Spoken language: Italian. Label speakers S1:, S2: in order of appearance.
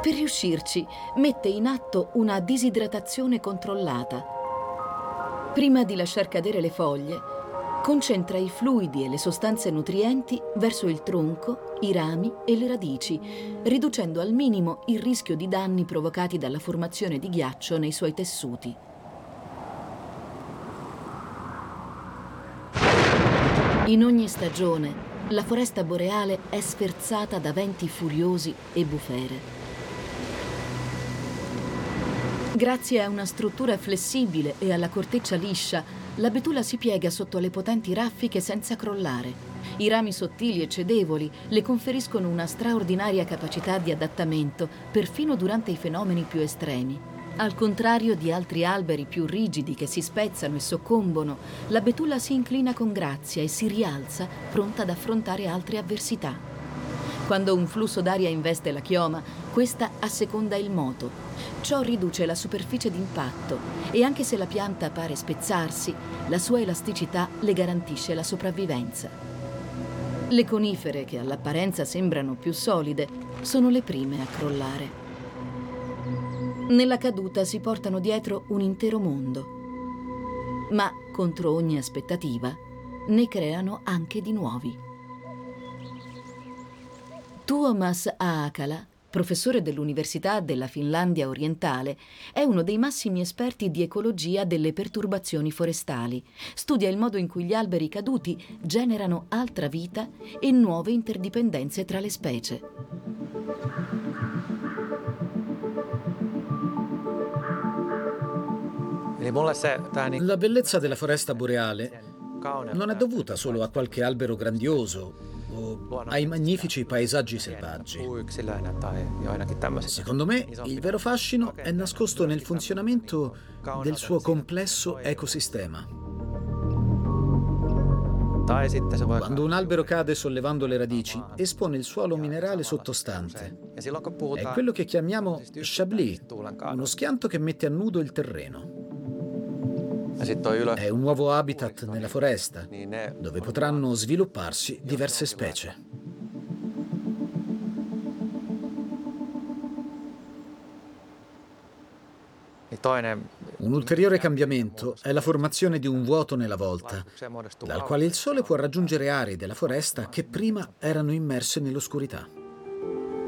S1: Per riuscirci, mette in atto una disidratazione controllata. Prima di lasciar cadere le foglie, concentra i fluidi e le sostanze nutrienti verso il tronco, i rami e le radici, riducendo al minimo il rischio di danni provocati dalla formazione di ghiaccio nei suoi tessuti. In ogni stagione, la foresta boreale è sferzata da venti furiosi e bufere. Grazie a una struttura flessibile e alla corteccia liscia, la betulla si piega sotto le potenti raffiche senza crollare. I rami sottili e cedevoli le conferiscono una straordinaria capacità di adattamento, perfino durante i fenomeni più estremi. Al contrario di altri alberi più rigidi che si spezzano e soccombono, la betulla si inclina con grazia e si rialza, pronta ad affrontare altre avversità. Quando un flusso d'aria investe la chioma, questa asseconda il moto. Ciò riduce la superficie d'impatto e anche se la pianta pare spezzarsi, la sua elasticità le garantisce la sopravvivenza. Le conifere, che all'apparenza sembrano più solide, sono le prime a crollare. Nella caduta si portano dietro un intero mondo, ma contro ogni aspettativa ne creano anche di nuovi. Tuomas Aakala, professore dell'Università della Finlandia orientale, è uno dei massimi esperti di ecologia delle perturbazioni forestali. Studia il modo in cui gli alberi caduti generano altra vita e nuove interdipendenze tra le specie.
S2: La bellezza della foresta boreale non è dovuta solo a qualche albero grandioso o ai magnifici paesaggi selvaggi. Secondo me, il vero fascino è nascosto nel funzionamento del suo complesso ecosistema. Quando un albero cade sollevando le radici, espone il suolo minerale sottostante. È quello che chiamiamo chablis, uno schianto che mette a nudo il terreno. È un nuovo habitat nella foresta, dove potranno svilupparsi diverse specie. Un ulteriore cambiamento è la formazione di un vuoto nella volta, dal quale il sole può raggiungere aree della foresta che prima erano immerse nell'oscurità.